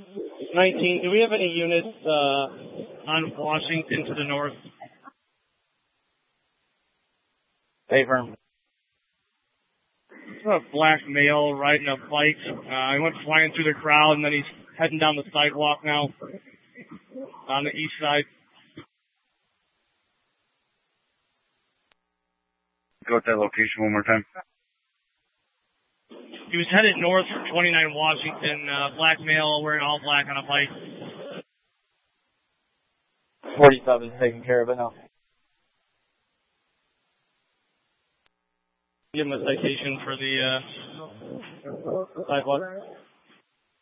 19, do we have any units on Washington to the north? Affirm. A black male riding a bike. He went flying through the crowd, and then he's heading down the sidewalk now on the east side. Go at that location one more time. He was headed north from 29 Washington, black male wearing all black on a bike. 47 is taking care of it now. Give him a citation for the sidewalk.